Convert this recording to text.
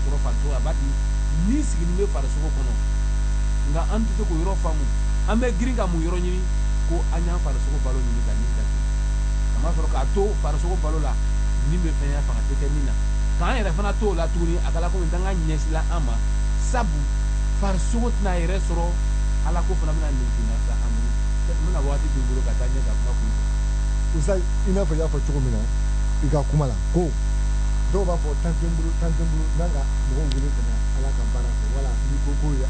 sɔrɔ farisogo a b'a di ni sigilen bɛ farisogo kɔnɔ nka an tɛ se k'o yɔrɔ faamu an bɛ girin ka mun yɔrɔ ɲini ko an y'an farisogo balo ɲini ka nin datugu kamasɔrɔ k'a to farisogo balo la nin bɛ fɛn ya fanga tɛ kɛ min na k'an yɛrɛ fana to o la tuguni a kɛla komi dan ka ɲɛsila an ma sabu farisogo tɛna yɛrɛ sɔrɔ ala ko fana bɛna nin kunna sa an bolo n bɛna waati b'i bolo ka taa ɲɛ ka kuma kun fɛ. Usa i n'a fɔ i y'a fɔ cogo min na i ka kuma la ko dɔw b'a fɔ tan tɛ n bolo n'an ka mɔgɔw wele ka na ala ka baara kɛ wala n'i ko k'o ye